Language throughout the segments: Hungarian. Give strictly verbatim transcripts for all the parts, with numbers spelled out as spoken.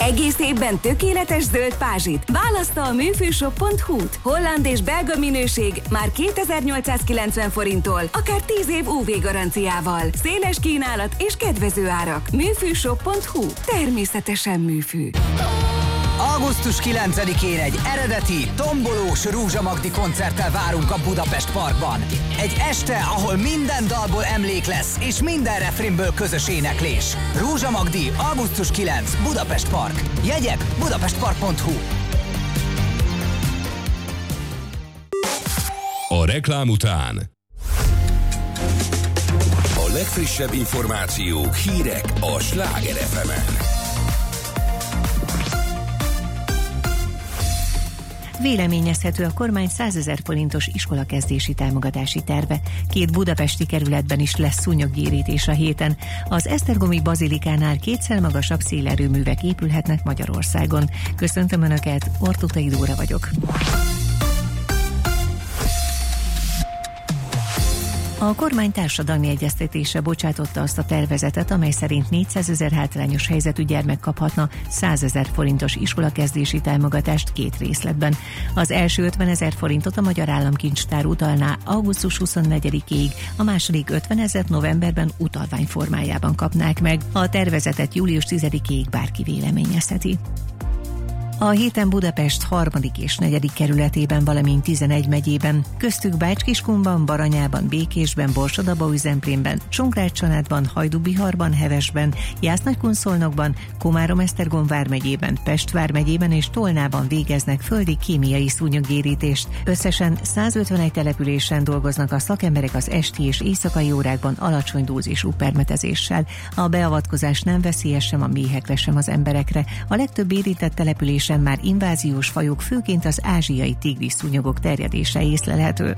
Egész évben tökéletes zöld pázsit. Választa a műfűshop pont hu-t. Holland és belga minőség már kétezer-nyolcszázkilencven forinttól, akár tíz év ú vé garanciával. Széles kínálat és kedvező árak. műfűshop pont hu. Természetesen műfű. augusztus kilencedikén egy eredeti, tombolós Rúzsa Magdi koncerttel várunk a Budapest Parkban. Egy este, ahol minden dalból emlék lesz, és minden refrénből közös éneklés. Rúzsa Magdi, augusztus kilencedike, Budapest Park. Jegyek budapestpark pont hu. A reklám után a legfrissebb információk, hírek a Sláger ef emen. Véleményezhető a kormány százezer forintos iskolakezdési támogatási terve. Két budapesti kerületben is lesz szúnyoggyérítés a héten. Az esztergomi bazilikánál kétszer magasabb szélerőművek épülhetnek Magyarországon. Köszöntöm Önöket, Ortutai Dóra vagyok. A kormány társadalmi egyeztetése bocsátotta azt a tervezetet, amely szerint négyszázezer hátrányos helyzetű gyermek kaphatna százezer forintos iskolakezdési támogatást két részletben. Az első ötvenezer forintot a Magyar Államkincstár utalná augusztus huszonnegyedikéig, a második ötvenezret novemberben utalvány formájában kapnák meg. A tervezetet július tizedikéig bárki véleményezheti. A héten Budapest harmadik és negyedik kerületében, valamint tizenegy megyében, köztük Bács-Kiskunban, Baranyában, Békésben, Borsod-Abaúj-Zemplénben, Csongrád-Csanádban, Hajdú-Biharban, Hevesben, Jász-Nagykunszolnokban, Komárom-Esztergom vármegyében, Pest vármegyében és Tolnában végeznek földi kémiai szúnyoggyérítést. Összesen százötvenegy településen dolgoznak a szakemberek az esti és éjszakai órákban alacsony dózisú permetezéssel. A beavatkozás nem veszélyes sem a méhekre, sem az emberekre. A legtöbb érintett település már inváziós fajok, főként az ázsiai tigrisszúnyogok terjedése észlelhető.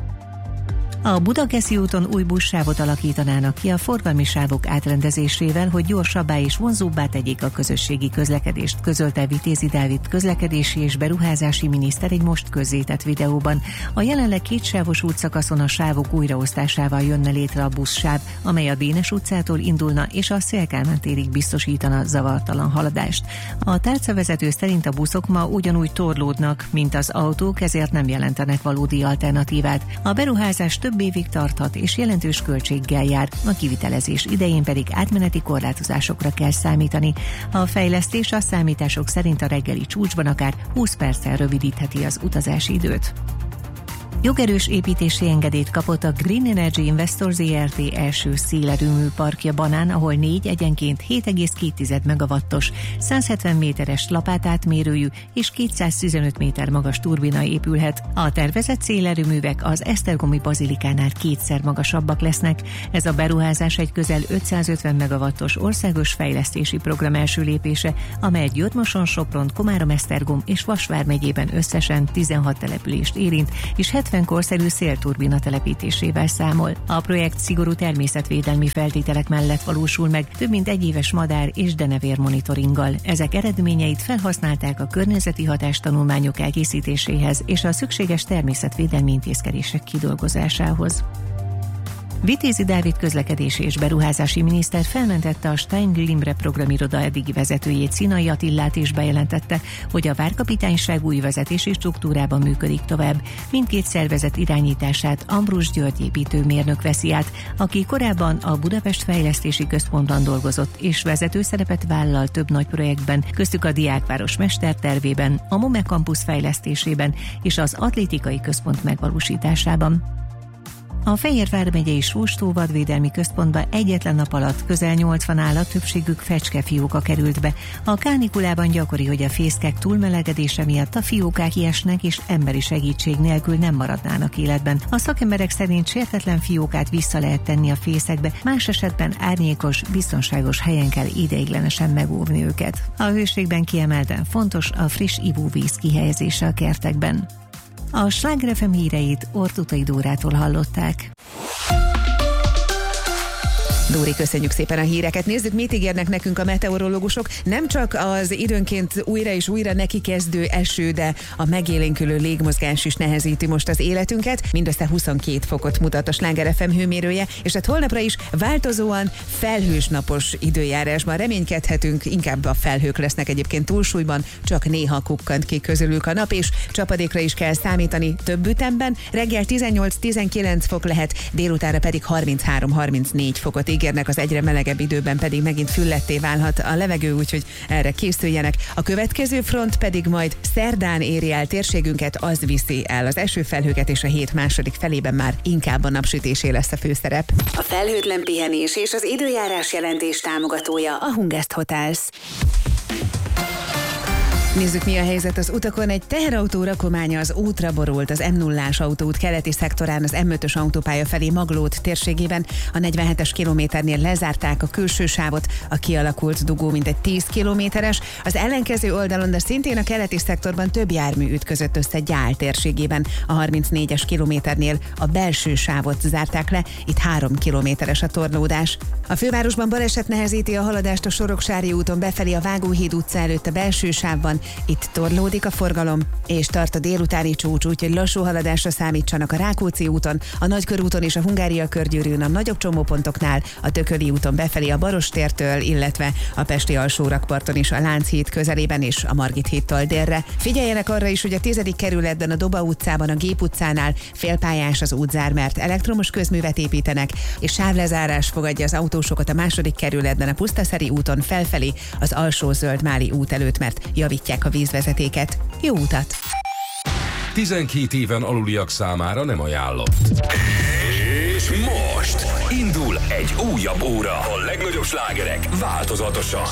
A Budakeszi úton új buszsávot alakítanának ki a forgalmi sávok átrendezésével, hogy gyorsabbá és vonzóbbá tegyék a közösségi közlekedést, közölte Vitézi Dávid közlekedési és beruházási miniszter egy most közzétett videóban. A jelenleg kétsávos útszakaszon a sávok újraosztásával jönne létre a buszsáv, amely a Dénes utcától indulna és a Széll-Kálmán térig biztosítana zavartalan haladást. A tárcavezető szerint a buszok ma ugyanúgy torlódnak, mint az autók, ezért nem jelentenek valódi alternatívát. A beruházás több több évig tarthat és jelentős költséggel jár, a kivitelezés idején pedig átmeneti korlátozásokra kell számítani. A fejlesztés a számítások szerint a reggeli csúcsban akár húsz perccel rövidítheti az utazási időt. Jogerős építési engedélyt kapott a Green Energy Investors zé er té első szélerőmű parkja Banán, ahol négy egyenként hét egész két megawattos, százhetven méteres lapátátmérőjű és kétszáztizenöt méter magas turbina épülhet. A tervezett szélerőművek az esztergomi bazilikánál kétszer magasabbak lesznek. Ez a beruházás egy közel ötszázötven megawattos országos fejlesztési program első lépése, amely Győr-Moson, Sopron, Komárom-Esztergom és Vas vármegyében összesen tizenhat települést érint, és hetven korszerű szélturbina telepítésével számol. A projekt szigorú természetvédelmi feltételek mellett valósul meg, több mint egy éves madár és denevér monitoringgal. Ezek eredményeit felhasználták a környezeti hatástanulmányok elkészítéséhez és a szükséges természetvédelmi intézkedések kidolgozásához. Vitézi Dávid közlekedési és beruházási miniszter felmentette a Steingl Imre programiroda eddigi vezetőjét, Színai Attillát, és bejelentette, hogy a várkapitányság új vezetési struktúrában működik tovább. Mindkét szervezet irányítását Ambrus György építőmérnök veszi át, aki korábban a Budapest Fejlesztési Központban dolgozott és vezető szerepet vállal több nagy projektben, köztük a Diákváros mestertervében, a MOME Campus fejlesztésében és az atlétikai központ megvalósításában. A Fejér vármegyei Sóstó vadvédelmi központba egyetlen nap alatt közel nyolcvan állat, többségük fecskefióka került be. A kánikulában gyakori, hogy a fészkek túlmelegedése miatt a fiókák ijesnek és emberi segítség nélkül nem maradnának életben. A szakemberek szerint sértetlen fiókát vissza lehet tenni a fészekbe, más esetben árnyékos, biztonságos helyen kell ideiglenesen megóvni őket. A hőségben kiemelten fontos a friss ivóvíz kihelyezése a kertekben. A Sláger ef em híreit Ortutai Dórától hallották. Dóri, köszönjük szépen a híreket. Nézzük, mit ígérnek nekünk a meteorológusok. Nem csak az időnként újra és újra neki kezdő eső, de a megélénkülő légmozgás is nehezíti most az életünket. Mindössze huszonkét fokot mutat a Sláger ef em hőmérője, és hát holnapra is változóan felhős napos időjárásban reménykedhetünk. Inkább a felhők lesznek egyébként túlsúlyban, csak néha kukkant ki közülük a nap, és csapadékra is kell számítani több ütemben. Reggel tizennyolc-tizenkilenc fok lehet, délutánra pedig harminchárom-harmincnégy fokot ígérnek, az egyre melegebb időben pedig megint fülletté válhat a levegő, úgyhogy erre készüljenek. A következő front pedig majd szerdán éri el térségünket, az viszi el az esőfelhőket, és a hét második felében már inkább a napsütésé lesz a főszerep. A felhőtlen pihenés és az időjárás jelentés támogatója a Hungest Hotels. Nézzük, mi a helyzet az utakon. Egy teherautó rakománya az útra borult az em nullás autóút keleti szektorán az em ötös autópálya felé Maglód térségében. A negyvenhetes kilométernél lezárták a külső sávot, a kialakult dugó mintegy tíz kilométeres. Az ellenkező oldalon, de szintén a keleti szektorban több jármű ütközött össze Gyál térségében. A harmincnégyes kilométernél a belső sávot zárták le, itt három kilométeres a torlódás. A fővárosban baleset nehezíti a haladást a Soroksári úton befelé a Vágóhíd utca előtt a belső sávban. Itt torlódik a forgalom, és tart a délutáni csúcs, úgyhogy lassú haladásra számítsanak a Rákóczi úton, a Nagykörúton és a Hungária körgyűrűn, a nagyobb csomópontoknál, a Tököli úton befelé a Barostértől, illetve a Pesti alsórakparton is a Lánchíd közelében és a Margit hídtól délre. Figyeljenek arra is, hogy a tizedik kerületben, a Doba utcában, a Gép utcánál félpályás az útzár, mert elektromos közművet építenek, és sávlezárás fogadja az autósokat a második kerületben, a Pusztaszeri úton felfelé, az Alsó Zöldmáli út előtt, mert javítják a vízvezetéket. Jó utat! tizenkét éven aluliak számára nem ajánlott. És most indul egy újabb óra. A legnagyobb slágerek változatosan.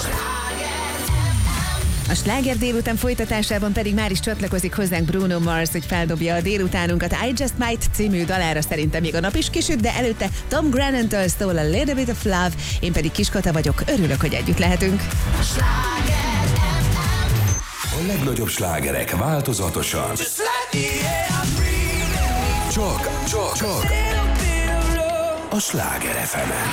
A Sláger délután folytatásában pedig már is csatlakozik hozzánk Bruno Mars, hogy feldobja a délutánunkat. I Just Might című dalára szerintem még a nap is kisüt, de előtte Tom Grennan-től szól a Little Bit of Love. Én pedig Kiskata vagyok, örülök, hogy együtt lehetünk. A legnagyobb slágerek változatosan. Csak, csak, csak a Sláger ef emen.